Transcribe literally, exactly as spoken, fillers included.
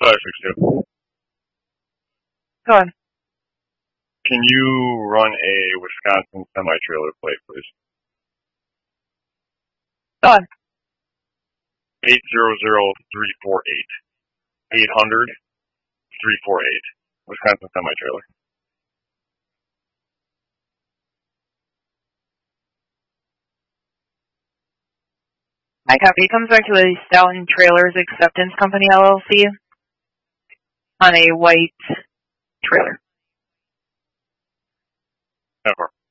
five six two. Go ahead. Can you run a Wisconsin semi-trailer plate, please? Go ahead. eight zero zero three four eight. eight hundred three four eight. Wisconsin semi-trailer. My copy comes back to a Stallion Trailers Acceptance Company, L L C, on a white trailer. Never.